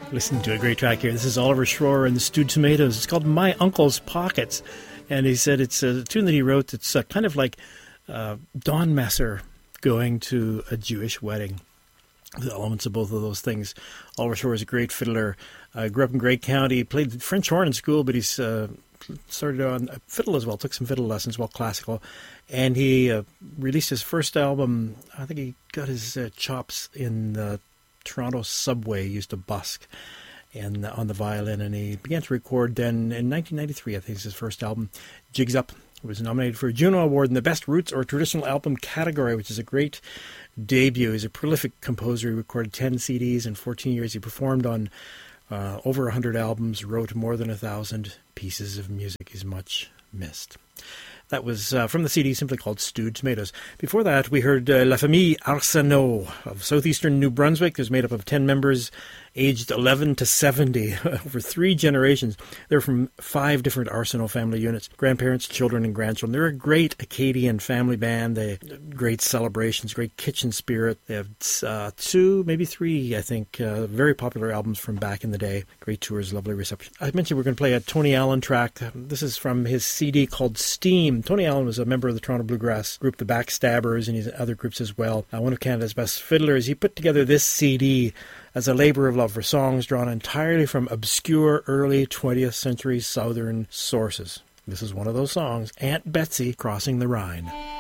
Listen to a great track here. This is Oliver Schroer and the Stewed Tomatoes. It's called My Uncle's Pockets. And he said it's a tune that he wrote that's kind of like Don Messer going to a Jewish wedding. The elements of both of those things. Oliver Schroer is a great fiddler. Grew up in Grey County. Played French horn in school, but he's started on fiddle as well. Took some fiddle lessons, well, classical. And he released his first album. I think he got his chops in the Toronto subway. He used to busk and on the violin, and he began to record then in 1993. I think it's his first album, Jigs Up. He was nominated for a Juno Award in the Best Roots or Traditional Album category, which is a great debut. He's a prolific composer. He recorded 10 CDs in 14 years. He performed on over 100 albums, wrote more than 1,000 pieces of music. He's much missed. That was from the CD simply called Stewed Tomatoes. Before that, we heard La Famille Arsenault of southeastern New Brunswick. It was made up of 10 members, aged 11 to 70, over 3 generations. They're from 5 different Arsenault family units, grandparents, children, and grandchildren. They're a great Acadian family band. They great celebrations, great kitchen spirit. They have 2, maybe 3, I think, very popular albums from back in the day. Great tours, lovely reception. I mentioned we're going to play a Tony Allen track. This is from his CD called Steam. Tony Allen was a member of the Toronto Bluegrass group, the Backstabbers, and he's in other groups as well. One of Canada's best fiddlers. He put together this CD as a labor of love for songs drawn entirely from obscure early 20th century Southern sources. This is one of those songs, Aunt Betsy Crossing the Rhine.